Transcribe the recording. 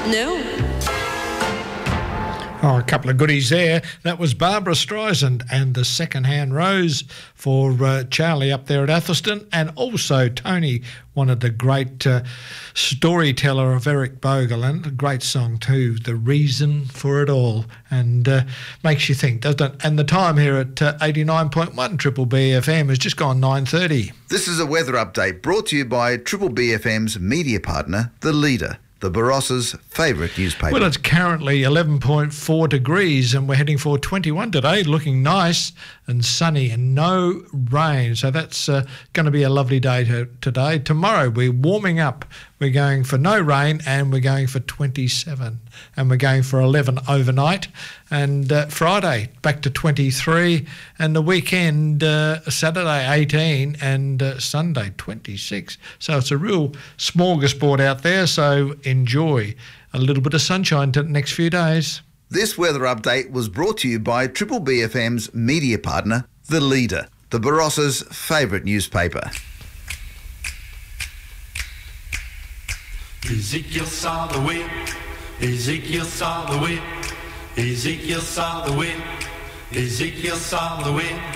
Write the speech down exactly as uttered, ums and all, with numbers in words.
No. Oh, a couple of goodies there. That was Barbara Streisand and the Second-Hand Rose for uh, Charlie up there at Athelston. And also Tony wanted the great uh, storyteller of Eric Bogle, and a great song too, The Reason for It All. And uh, makes you think, doesn't it? And the time here at uh, eighty-nine point one Triple B F M has just gone nine thirty. This is a weather update brought to you by Triple B F M's media partner, The Leader, the Barossa's favourite newspaper. Well, it's currently eleven point four degrees and we're heading for twenty-one today, looking nice and sunny and no rain. So that's uh, going to be a lovely day to, today. Tomorrow we're warming up. We're going for no rain and we're going for twenty-seven. And we're going for eleven overnight. And uh, Friday back to twenty-three. And the weekend, uh, Saturday eighteen and uh, Sunday twenty-six. So it's a real smorgasbord out there. So enjoy a little bit of sunshine to the next few days. This weather update was brought to you by Triple B F M's media partner, The Leader, the Barossa's favourite newspaper. Ezekiel saw the whip, Ezekiel saw the whip, Ezekiel saw the whip, Ezekiel saw the whip.